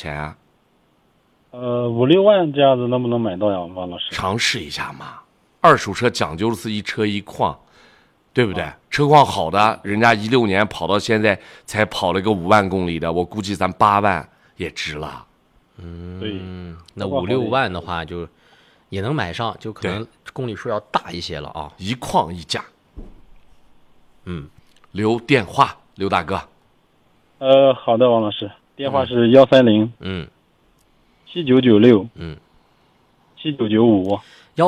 钱啊 ？5、6万这样子能不能买到呀，王老师？ 尝试一下嘛。二手车讲究的是一车一况，对不对？车况好的，人家16年跑到现在才跑了个5万公里的，我估计咱8万也值了。 对， 那5、6万的话就也能买上，就可能公里数要大一些了啊。 一况一价。留电话，刘大哥。 好的，王老师，电话是13079967995。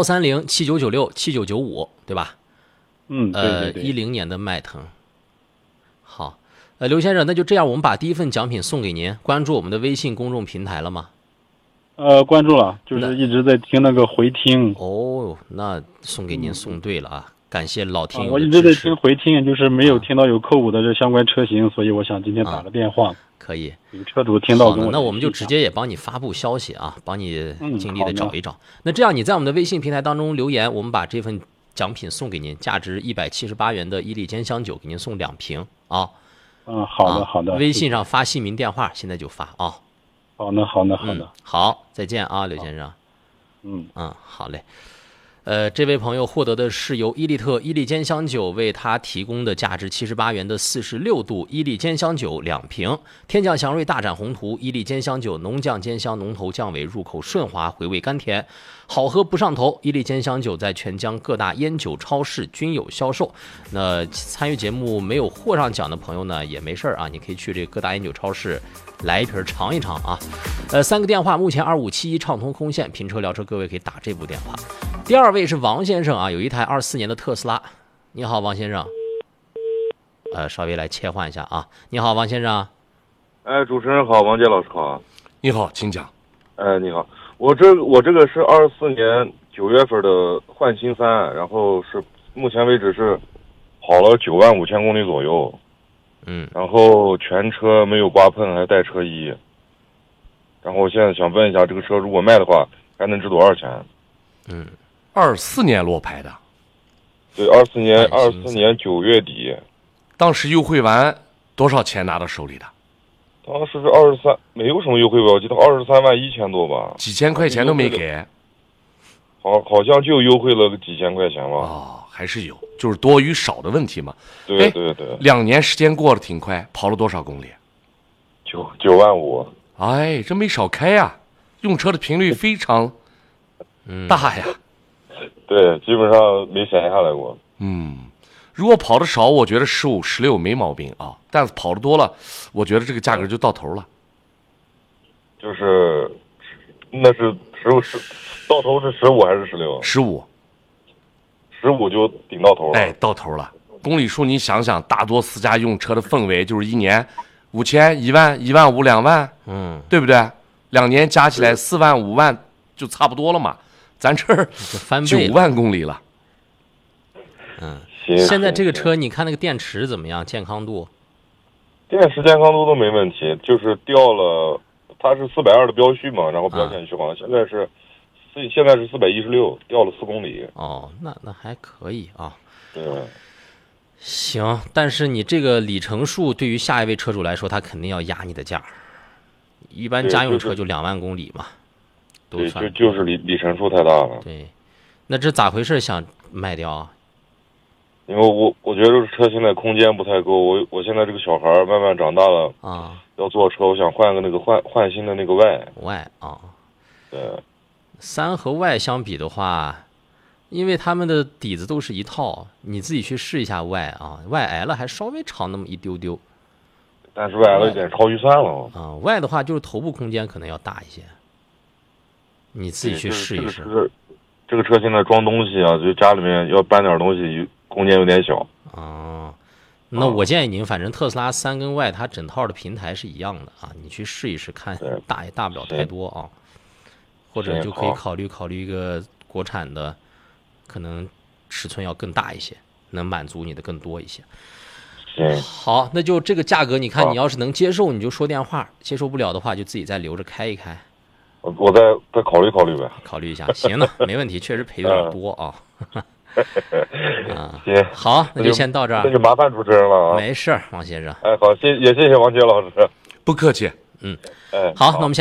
13079967995，对吧？ 对。 10年的迈腾。好，刘先生，那就这样，我们把第一份奖品送给您。关注我们的微信公众平台了吗？ 关注了，就是一直在听那个回听。 哦，那送给您送对了啊！感谢老听友我的支持。 一直在听回听，就是没有听到有扣5的这相关车型，所以我想今天打个电话。 可以， 有车主听到跟我那我们就直接也帮你发布消息啊，帮你尽力的找一找。 好那这样你在我们的微信平台当中留言，我们把这份奖品送给您，价值178元的伊利坚香酒给您送2瓶啊。 好的。 微信上发姓名电话，现在就发啊。 好的。 好，再见啊，刘先生。好嘞。这位朋友获得的是由伊利特伊利坚香酒为他提供的价值78元的46度伊利坚香酒2瓶，天降祥瑞大展宏图伊利坚香酒浓酱兼香，浓头降尾，入口顺滑，回味甘甜，好喝不上头。伊利坚香酒在全江各大烟酒超市均有销售。那参与节目没有获上奖的朋友呢，也没事啊，你可以去这各大烟酒超市来一瓶尝一尝啊。3个电话，目前2571畅通空线，评车聊车各位可以打这部电话。第2位是王先生啊，有一台24年的特斯拉。你好，王先生。稍微来切换一下啊。你好，王先生。 主持人好，王杰老师好。 你好，请讲。 你好，我这个是24年9月份的焕新3，然后是目前为止是跑了9万5千公里左右。然后全车没有刮碰，还带车衣。然后我现在想问一下，这个车如果卖的话，还能值多少钱 ？24年落牌的。 对，24年9月底。 当时优惠完多少钱拿到手里的？ 当时是23，没有什么优惠吧？我记得23万1千多吧。 几千块钱都没给。 好像就优惠了个几千块钱吧。 还是有，就是多与少的问题嘛。 对。 2年时间过得挺快，跑了多少公里 ？9万5。 哎，这没少开呀，用车的频率非常大呀。 对，基本上没闲下来过。 如果跑的少，我觉得15、16没毛病啊。但是跑的多了，我觉得这个价格就到头了。 就是那是到头是15还是16？15就顶到头了。 哎，到头了。公里数你想想，大多私家用车的氛围就是1年5000、1万、1万5、2万，对不对？2年加起来4万、5万就差不多了嘛。咱这儿9万公里了。 现在这个车你看那个电池怎么样？健康度？ 电池健康度都没问题，就是掉了，它是420的标序嘛，然后标线续航，现在是416，掉了4公里。 那还可以啊。 对。 行，但是你这个里程数对于下一位车主来说，他肯定要压你的价。一般家用车就2万公里嘛， 对，就是里程数太大了。 对，那这咋回事？想卖掉啊？ 因为我觉得这个车现在空间不太够，我现在这个小孩慢慢长大了要坐车，我想换个那个换新的那个 Y 啊。 对 ，3和 Y 相比的话，因为他们的底子都是一套，你自己去试一下 Y 啊 ，YL 还稍微长那么一丢丢， 但是 YL 有点超预算了 Y 的话就是头部空间可能要大一些，你自己去试一试。 这个车现在装东西啊，就家里面要搬点东西，空间有点小。 那我建议您，反正特斯拉3跟 Y 它整套的平台是一样的啊，你去试一试看，大也大不了太多啊。或者就可以考虑一个国产的，可能尺寸要更大一些，能满足你的更多一些。好，那就这个价格，你看你要是能接受，你就说电话；接受不了的话，就自己再留着开一开。 我再考虑考虑呗。 考虑一下，行的，没问题，确实赔有点多啊。 行， 好，那就先到这儿。 那就麻烦主持人了啊。 没事，王先生。 好，也谢谢王杰老师。 不客气。 好，那我们先。